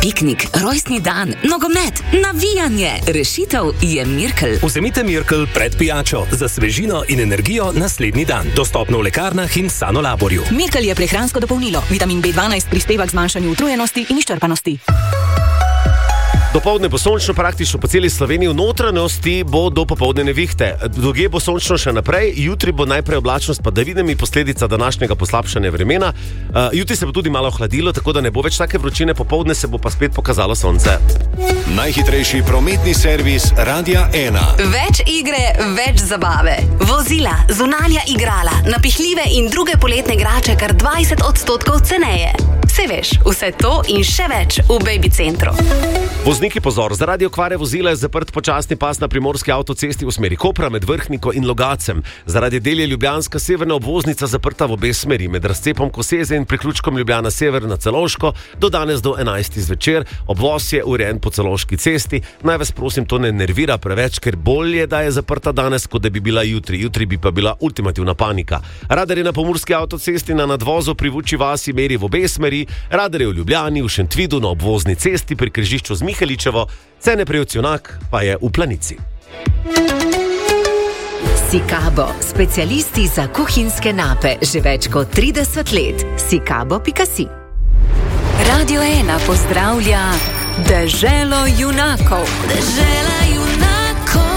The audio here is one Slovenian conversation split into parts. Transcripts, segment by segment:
piknik, rojstni dan, nogomet, navijanje. Rešitev je Mirkel. Vzemite Mirkel pred pijačo za svežino in energijo naslednji dan. Dostopno v lekarnah in Sanolaborju. Mirkel je prehransko dopolnilo. Vitamin B12 prispeva k zmanjšanju utrujenosti in izčrpanosti. Dopoldne bo sončno praktično po celi Sloveniji, v notranjosti bo do popoldne nevihte. Drugje bo sončno še naprej, jutri bo najprej oblačnost padavin, posledica današnjega poslabšanja vremena. Jutri se bo tudi malo ohladilo, tako da ne bo več take vročine, popoldne se bo pa spet pokazalo sonce. Najhitrejši prometni servis Radia 1. Več igre, več zabave. Vozila, zunanja igrala, napihljive in druge poletne igrače kar 20% ceneje. Saj veš, vse to in še več v Baby Centru. Vozniki, pozor, zaradi okvare vozila je zaprt počasni pas na primorski avtocesti v smeri Kopra med Vrhniko in Logacem. Zaradi del je ljubljanska severna obvoznica zaprta v obe smeri med razcepom Koseze in priključkom Ljubljana Sever na Celovško do danes do 11. zvečer. Obvoz je urejen po Celovški cesti. Naj vas prosim, to ne nervira preveč, ker bolje, da je zaprta danes, kot da bi bila jutri. Jutri bi pa bila ultimativna panika. Radar je na pomurski avtocesti na nadvozu pri Vučji vasi meri v obe smeri, radar je v Ljubljani, v Šentvidu na obvozni cesti pri križišču z Miheličevo, Cene Prevcionak pa je v Planici. Sikabo, specialisti za kuhinjske nape, že več kot 30 let. Sikabo.si. Radio 1 pozdravlja Deželo junakov. Dežela junakov.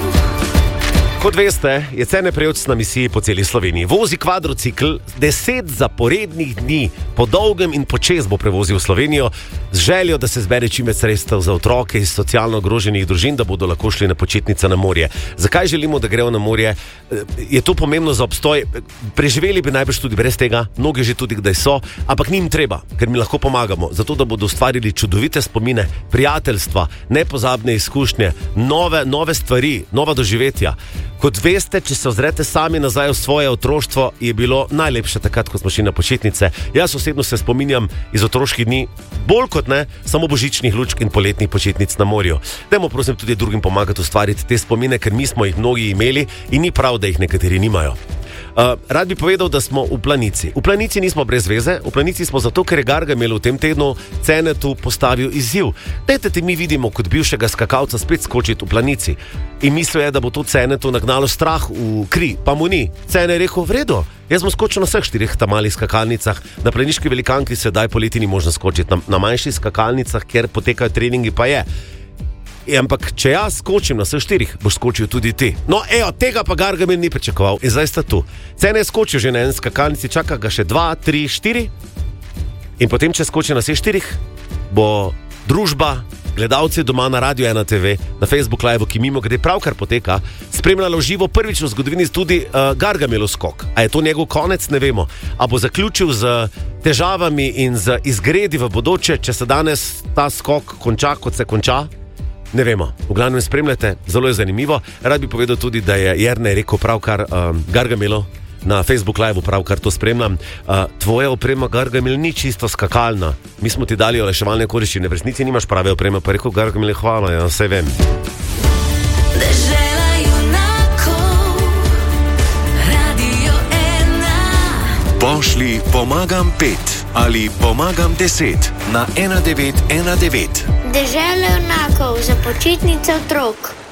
Kot veste, je Cene Prevc na misiji po celi Sloveniji. Vozi kvadrocikl 10 zaporednih dni, po dolgem in počez bo prevozil Slovenijo z željo, da se zbere čim več sredstev za otroke iz socialno ogroženih družin, da bodo lahko šli na počitnice na morje. Zakaj želimo, da grejo na morje? Je to pomembno za obstoj? Preživeli bi najbrž tudi brez tega, mnogi že tudi kdaj so, ampak njim treba, ker mi lahko pomagamo, zato da bodo ustvarili čudovite spomine, prijateljstva, nepozabne izkušnje, nove stvari, nova doživetja. Kot veste, če se ozrete sami nazaj v svoje otroštvo, je bilo najlepše takrat, ko smo šli na počitnice. Jaz osebno se spominjam iz otroških dni, bolj kot ne, samo božičnih lučk in poletnih počitnic na morju. Dajmo prosim tudi drugim pomagati ustvariti te spomine, ker mi smo jih mnogi imeli in ni prav, da jih nekateri nimajo. Rad bi povedal, da smo v Planici. V Planici nismo brez veze, v Planici smo zato, ker je Gargamel v tem tednu Cenetu postavil izziv. Dajte te mi vidimo kot bivšega skakalca spet skočiti v Planici. In mislil je, da bo to Cenetu nagnalo strah v kri, pa mu ni. Cene je rekel, v redu, jaz bom skočil na vseh 4 malih skakalnicah. Na Planiški velikanki sedaj poleti ni možno skočiti, na manjših skakalnicah, kjer potekajo treningi, pa je. Ampak, če jaz skočim na vseh 4, boš skočil tudi ti. No, tega pa Gargamel ni pričakoval in zdaj sta tu. Cene je skočil že na en skakalnici, čaka ga še 2, 3, 4 in potem, če skoči na vseh 4, bo družba, gledalci doma na Radio 1 TV, na Facebook Live, ki mimo grede pravkar poteka, spremljalo živo prvič v zgodovini tudi Gargamelov skok. A je to njegov konec, ne vemo. A bo zaključil z težavami in z izgredi v bodoče, če se danes ta skok konča, kot se konča? Ne vemo, v glavnem spremljate, zelo je zanimivo. Rad bi povedal tudi, da je Jernej rekel pravkar Gargamelu na Facebook Live, pravkar to spremljam. Tvoja oprema, Gargamel, ni čisto skakalna. Mi smo ti dali olajševalne okoliščine, v resnici nimaš prave opreme, pa rekel Gargamel, hvala, ja, vse vem. Dežela junakov. Radio 1. Pošli pomagam 5 ali pomagam 10 na 1919. Dežela junakov za počitnice otrok.